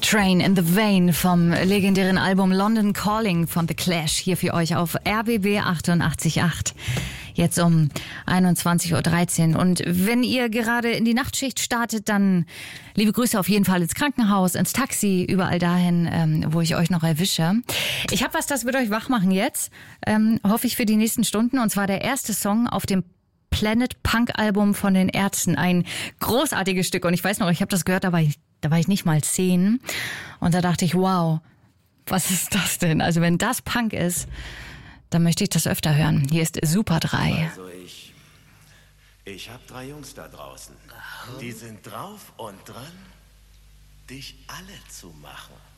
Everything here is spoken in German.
Train in the Vein vom legendären Album London Calling von The Clash hier für euch auf RBB 88.8. Jetzt um 21.13 Uhr. Und wenn ihr gerade in die Nachtschicht startet, dann liebe Grüße auf jeden Fall ins Krankenhaus, ins Taxi, überall dahin, wo ich euch noch erwische. Ich habe was, das wird euch wach machen jetzt, hoffe ich für die nächsten Stunden. Und zwar der erste Song auf dem Planet Punk Album von den Ärzten. Ein großartiges Stück. Und ich weiß noch, ich habe das gehört, da war ich nicht mal 10. Und da dachte ich, wow, was ist das denn? Also wenn das Punk ist, dann möchte ich das öfter hören. Hier ist Super 3. Also ich habe 3 Jungs da draußen. Die sind drauf und dran, dich alle zu machen.